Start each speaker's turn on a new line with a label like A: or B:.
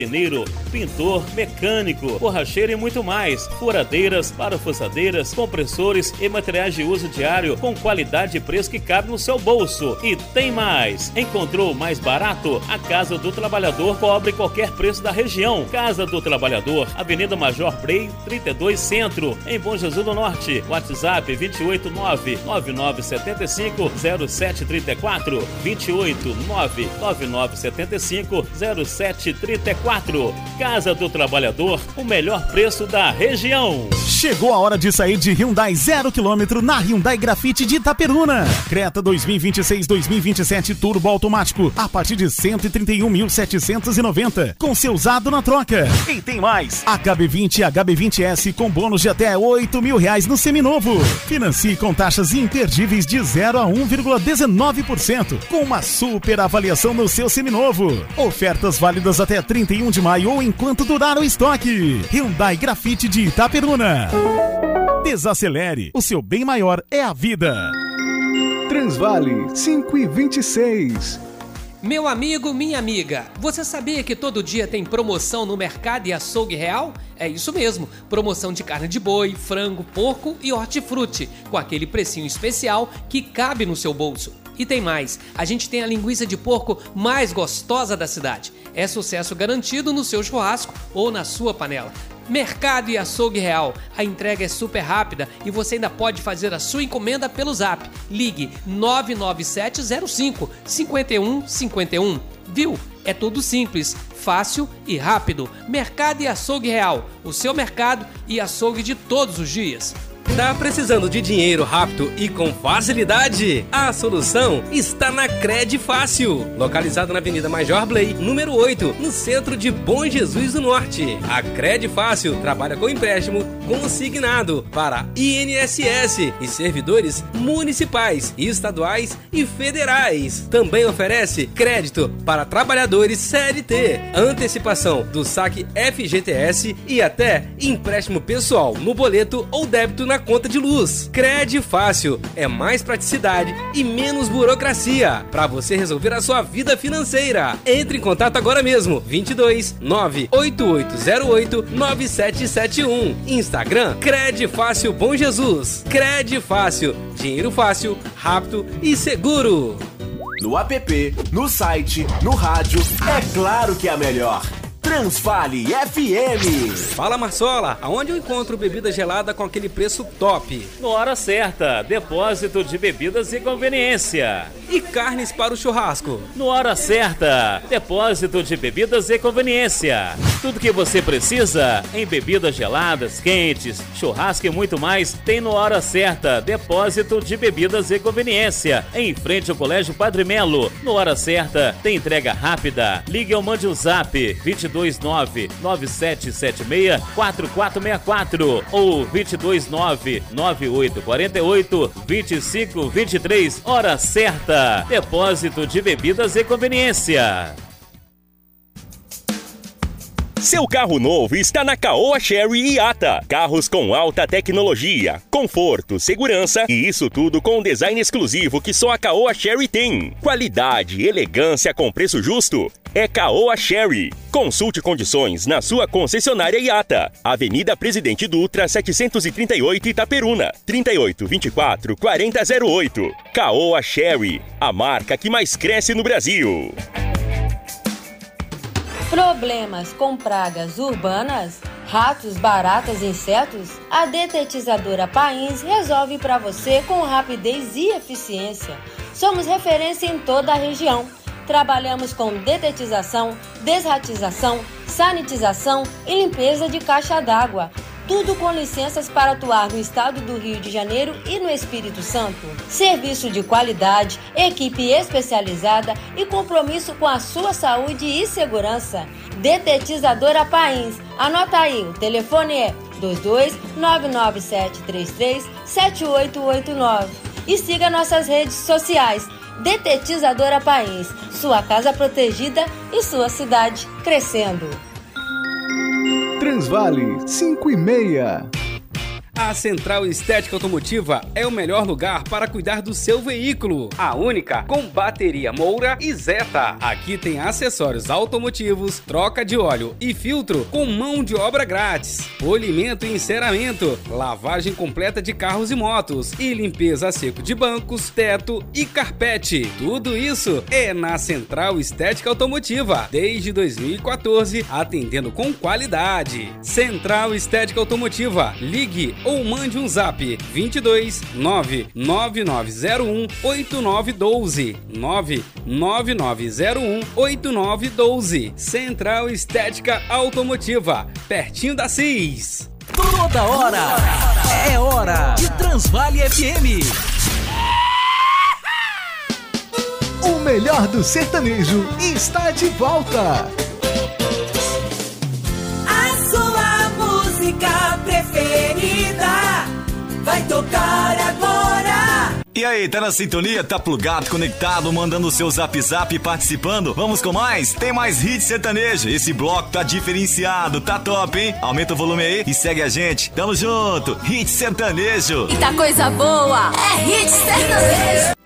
A: Jardineiro, pintor, mecânico, borracheiro e muito mais. Furadeiras, parafusadeiras, compressores e materiais de uso diário com qualidade e preço que cabe no seu bolso. E tem mais! Encontrou mais barato? A Casa do Trabalhador cobre qualquer preço da região. Casa do Trabalhador, Avenida Major Brey, 32 Centro, em Bom Jesus do Norte. WhatsApp 289-9975-0734. 289-9975-0734. Casa do Trabalhador, o melhor preço da região.
B: Chegou a hora de sair de Hyundai 0 km na Hyundai Grafite de Itaperuna. Creta 2026-2027 Turbo Automático a partir de 131.790 com seu usado na troca. E tem mais, HB20 e HB20S com bônus de até R$8.000 no seminovo. Financie com taxas imperdíveis de 0 a 1,19% com uma super avaliação no seu seminovo. Ofertas válidas até 31 de maio ou enquanto durar o estoque. Hyundai Grafite de Itaperuna. Desacelere, o seu bem maior é a vida.
C: Transvale 5h26.
D: Meu amigo, minha amiga, você sabia que todo dia tem promoção no Mercado e Açougue Real? É isso mesmo, promoção de carne de boi, frango, porco e hortifruti, com aquele precinho especial que cabe no seu bolso. E tem mais, a gente tem a linguiça de porco mais gostosa da cidade. É sucesso garantido no seu churrasco ou na sua panela. Mercado e Açougue Real. A entrega é super rápida e você ainda pode fazer a sua encomenda pelo Zap. Ligue 99705-5151. Viu? É tudo simples, fácil e rápido. Mercado e Açougue Real. O seu mercado e açougue de todos os dias.
E: Tá precisando de dinheiro rápido e com facilidade? A solução está na Cred Fácil, localizada na Avenida Major Blay, número 8, no centro de Bom Jesus do Norte. A Cred Fácil trabalha com empréstimo consignado para INSS e servidores municipais, estaduais e federais. Também oferece crédito para trabalhadores CLT, antecipação do saque FGTS e até empréstimo pessoal no boleto ou débito na conta de luz. Cred Fácil é mais praticidade e menos burocracia para você resolver a sua vida financeira. Entre em contato agora mesmo. 22 98808 9771. Instagram Cred Fácil Bom Jesus. Cred Fácil, dinheiro fácil, rápido e seguro.
F: No app, no site, no rádio, é claro que é a melhor. Transvale FM.
E: Fala, Marsola, aonde eu encontro bebida gelada com aquele preço top?
A: No Hora Certa, depósito de bebidas e conveniência.
E: E carnes para o churrasco?
A: No Hora Certa, depósito de bebidas e conveniência. Tudo que você precisa em bebidas geladas, quentes, churrasco e muito mais tem no Hora Certa, depósito de bebidas e conveniência. Em frente ao Colégio Padre Melo. No Hora Certa, tem entrega rápida. Ligue ou mande o Zap 229-9776-4464 ou 229-9848-2523. Hora Certa, depósito de bebidas e conveniência.
G: Seu carro novo está na Caoa Chery Iata. Carros com alta tecnologia, conforto, segurança e isso tudo com um design exclusivo que só a Caoa Chery tem. Qualidade, elegância com preço justo. É Caoa Chery. Consulte condições na sua concessionária Iata. Avenida Presidente Dutra, 738 Itaperuna. 3824-4008. Caoa Chery, a marca que mais cresce no Brasil.
H: Problemas com pragas urbanas, ratos, baratas e insetos? A detetizadora Pains resolve para você com rapidez e eficiência. Somos referência em toda a região. Trabalhamos com detetização, desratização, sanitização e limpeza de caixa d'água. Tudo com licenças para atuar no estado do Rio de Janeiro e no Espírito Santo. Serviço de qualidade, equipe especializada e compromisso com a sua saúde e segurança. Detetizadora Pains. Anota aí, o telefone é 22-99733-7889. E siga nossas redes sociais. Detetizadora Pains. Sua casa protegida e sua cidade crescendo.
C: Transvale 5h30.
E: A Central Estética Automotiva é o melhor lugar para cuidar do seu veículo. A única com bateria Moura e Zeta. Aqui tem acessórios automotivos, troca de óleo e filtro com mão de obra grátis, polimento e enceramento, lavagem completa de carros e motos e limpeza a seco de bancos, teto e carpete. Tudo isso é na Central Estética Automotiva, desde 2014, atendendo com qualidade. Central Estética Automotiva. Ligue ou mande um zap 22 99901 8912 99901 8912. Central Estética Automotiva, pertinho da CIS.
I: Toda hora é hora de Transvale FM.
C: O melhor do sertanejo está de volta.
J: A sua música preferida vai tocar agora.
K: E aí, tá na sintonia? Tá plugado, conectado, mandando o seu zap e participando? Vamos com mais? Tem mais hit sertanejo. Esse bloco tá diferenciado, tá top, hein? Aumenta o volume aí e segue a gente. Tamo junto. Hit sertanejo.
J: E tá coisa boa. É hit sertanejo.